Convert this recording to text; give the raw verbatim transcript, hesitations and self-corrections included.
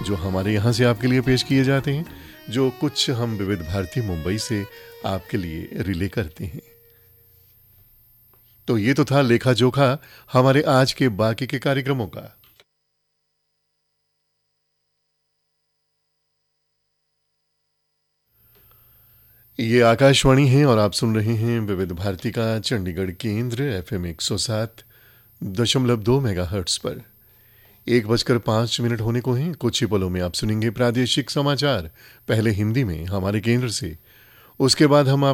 जो हमारे यहाँ से आपके लिए पेश किए जाते हैं, जो कुछ हम विविध भारती मुंबई से आपके लिए रिले करते हैं। तो ये तो था लेखा जोखा हमारे आज के बाकी के कार्यक्रमों का। ये आकाशवाणी है और आप सुन रहे हैं विविध भारती का चंडीगढ़ केंद्र एफएम एक सौ सात दशमलव दो मेगाहर्ट्ज पर। एक बजकर पांच मिनट होने को हैं। कुछ ही पलों में आप सुनेंगे प्रादेशिक समाचार, पहले हिंदी में हमारे केंद्र से। उसके बाद हम आप